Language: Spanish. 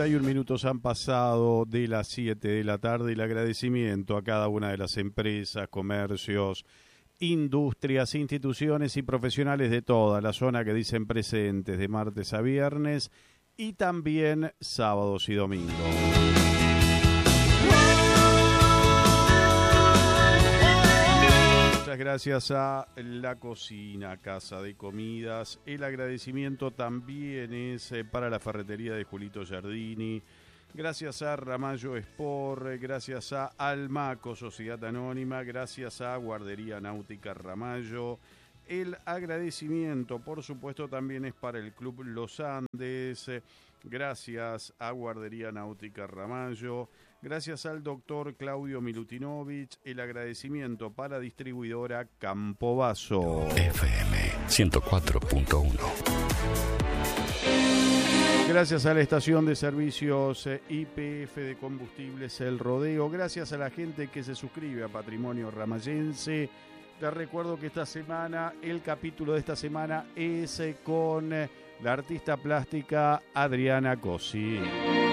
51 minutos han pasado de las 7 de la tarde. El agradecimiento a cada una de las empresas, comercios, industrias, instituciones y profesionales de toda la zona que dicen presentes de martes a viernes y también sábados y domingos. Muchas gracias a La Cocina, Casa de Comidas. El agradecimiento también es para la ferretería de Julito Giardini. Gracias a Ramallo Sport, gracias a Almaco Sociedad Anónima, gracias a Guardería Náutica Ramallo. El agradecimiento, por supuesto, también es para el Club Los Andes. Gracias a Guardería Náutica Ramallo. Gracias al doctor Claudio Milutinovich. El agradecimiento para distribuidora Campobasso. FM 104.1. Gracias a la estación de servicios YPF de combustibles El Rodeo. Gracias a la gente que se suscribe a Patrimonio Ramayense. Te recuerdo que esta semana, el capítulo de esta semana es con la artista plástica Adriana Cosi.